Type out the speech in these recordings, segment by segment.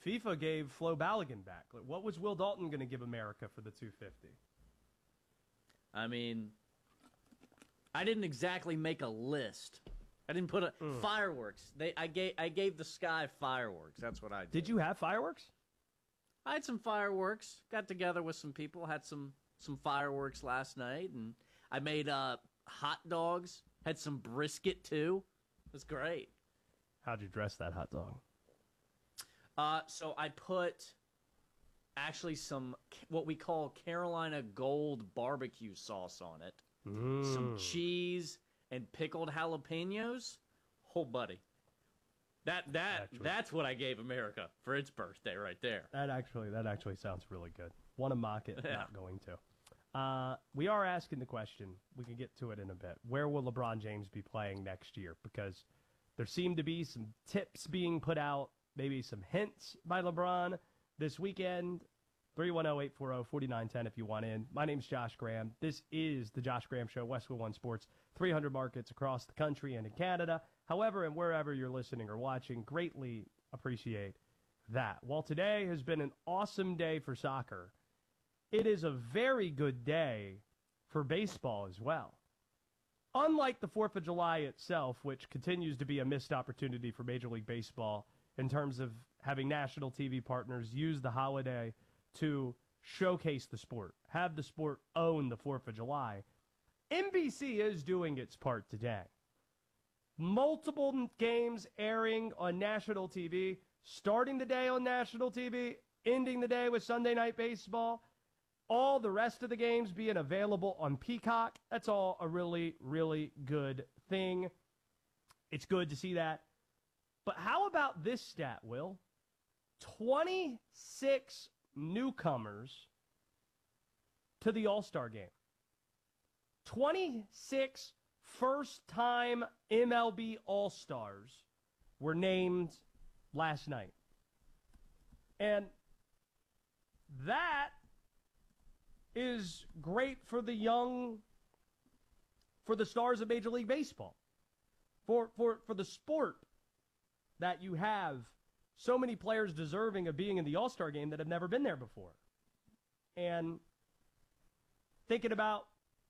FIFA gave Flo Balogun back. Like, what was Will Dalton going to give America for the 250? I mean, I didn't exactly make a list. I didn't put a fireworks. I gave the Sky fireworks. That's what I did. Did you have fireworks? I had some fireworks. Got together with some people. Had some fireworks last night, and I made hot dogs. Had some brisket too. It was great. How'd you dress that hot dog? So I put actually some what we call Carolina Gold barbecue sauce on it. Some cheese and pickled jalapenos. Oh, buddy. That's what I gave America for its birthday right there. That actually sounds really good. Want to mock it, not going to. We are asking the question. We can get to it in a bit. Where will LeBron James be playing next year? Because there seem to be some tips being put out, maybe some hints by LeBron this weekend. 310-840-4910 if you want in. My name's Josh Graham. This is the Josh Graham Show, Westwood One Sports, 300 markets across the country and in Canada. However, and wherever you're listening or watching, greatly appreciate that. While today has been an awesome day for soccer, it is a very good day for baseball as well. Unlike the 4th of July itself, which continues to be a missed opportunity for Major League Baseball in terms of having national TV partners use the holiday to showcase the sport, have the sport own the 4th of July, NBC is doing its part today. Multiple games airing on national TV, starting the day on national TV, ending the day with Sunday Night Baseball, all the rest of the games being available on Peacock. That's all a really, really good thing. It's good to see that. But how about this stat, Will? 26 newcomers to the All-Star game. 26 first-time MLB All-Stars were named last night. And that is great for the stars of Major League Baseball. For the sport that you have so many players deserving of being in the All-Star game that have never been there before. And thinking about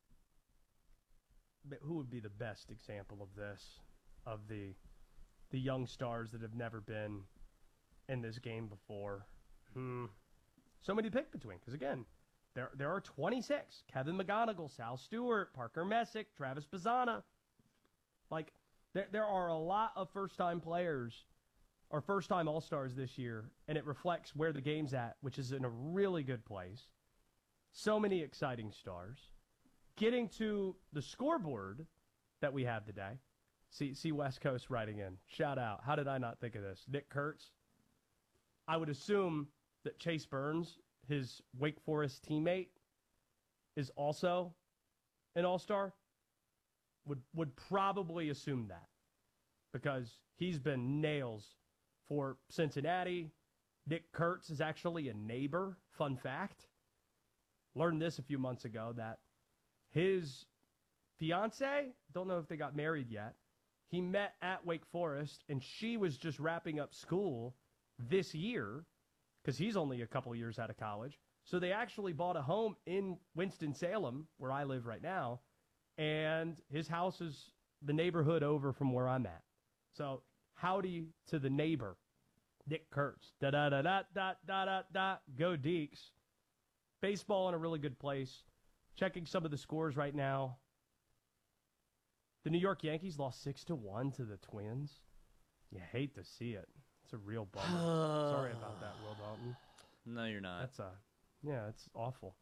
who would be the best example of this, of the young stars that have never been in this game before. So many to pick between, because again, there are 26. Kevin McGonigal, Sal Stewart, Parker Messick, Travis Bazzana. Like, there are a lot of first-time players or first-time All-Stars this year, and it reflects where the game's at, which is in a really good place. So many exciting stars. Getting to the scoreboard that we have today. See West Coast writing in. Shout out. How did I not think of this? Nick Kurtz. I would assume that Chase Burns, his Wake Forest teammate, is also an All-Star. Would probably assume that because he's been nails for Cincinnati. Nick Kurtz is actually a neighbor. Fun fact. Learned this a few months ago that his fiance, don't know if they got married yet, he met at Wake Forest, and she was just wrapping up school this year because he's only a couple years out of college. So they actually bought a home in Winston-Salem, where I live right now, and his house is the neighborhood over from where I'm at. So howdy to the neighbor, Nick Kurtz. Da-da-da-da-da-da-da-da. Go Deeks. Baseball in a really good place. Checking some of the scores right now. The New York Yankees lost 6-1 to the Twins. You hate to see it. It's a real bummer. Sorry about that, Will Dalton. No, you're not. It's awful.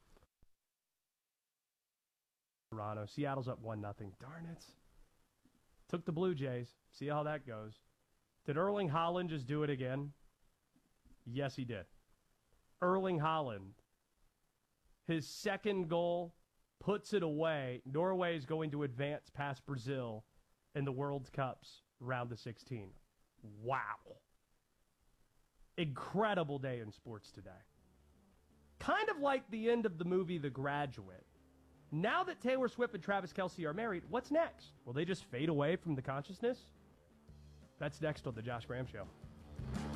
Toronto. Seattle's up 1-0. Darn it. Took the Blue Jays. See how that goes. Did Erling Haaland just do it again? Yes, he did. Erling Haaland. His second goal puts it away. Norway is going to advance past Brazil in the World Cup's round of 16. Wow. Incredible day in sports today. Kind of like the end of the movie The Graduate. Now that Taylor Swift and Travis Kelce are married, what's next? Will they just fade away from the consciousness? That's next on The Josh Graham Show.